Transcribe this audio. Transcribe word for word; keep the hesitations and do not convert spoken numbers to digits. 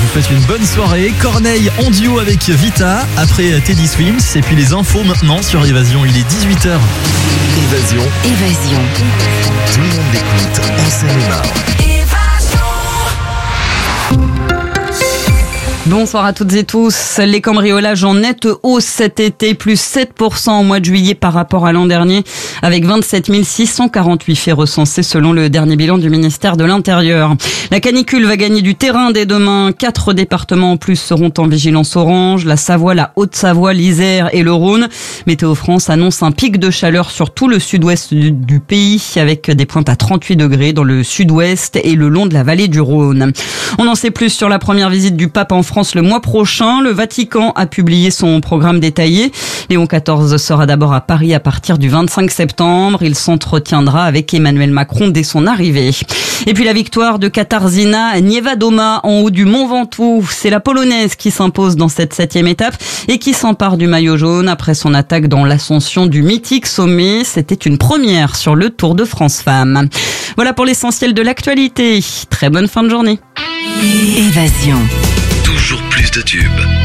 vous faites une bonne soirée. Corneille en duo avec Vita, après Teddy Swims. Et puis les infos maintenant sur Évasion, il est dix-huit heures. Évasion. Évasion. Tout le monde l'écoute en Seine-et-Marne. Bonsoir à toutes et tous. Les cambriolages en nette hausse cet été, plus sept pour cent au mois de juillet par rapport à l'an dernier, avec vingt-sept mille six cent quarante-huit faits recensés selon le dernier bilan du ministère de l'Intérieur. La canicule va gagner du terrain dès demain. Quatre départements en plus seront en vigilance orange, la Savoie, la Haute-Savoie, l'Isère et le Rhône. Météo France annonce un pic de chaleur sur tout le sud-ouest du, du pays, avec des pointes à trente-huit degrés dans le sud-ouest et le long de la vallée du Rhône. On en sait plus sur la première visite du pape en France le mois prochain. Le Vatican a publié son programme détaillé. Léon quatorze sera d'abord à Paris à partir du vingt-cinq septembre. Il s'entretiendra avec Emmanuel Macron dès son arrivée. Et puis la victoire de Katarzyna Niewiadoma en haut du Mont Ventoux. C'est la Polonaise qui s'impose dans cette septième étape et qui s'empare du maillot jaune après son attaque dans l'ascension du mythique sommet. C'était une première sur le Tour de France Femmes. Voilà pour l'essentiel de l'actualité. Très bonne fin de journée. Évasion. Toujours plus de tubes.